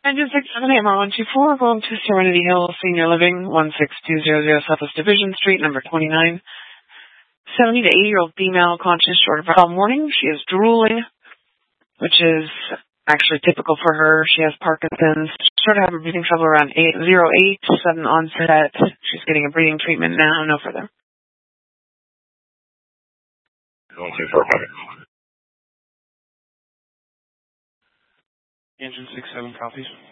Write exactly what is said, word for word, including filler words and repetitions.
Engine six seven eight, one two four, going to Serenity Hill Senior Living, one six two zero zero Southwest Division Street, number twenty-nine. seventy to eighty-year-old female, conscious, short of all morning. She is drooling, which is actually typical for her. She has Parkinson's. She started having breathing trouble around eight, zero eight, sudden onset. She's getting a breathing treatment now, no further. one two four five. Engine six seven copies.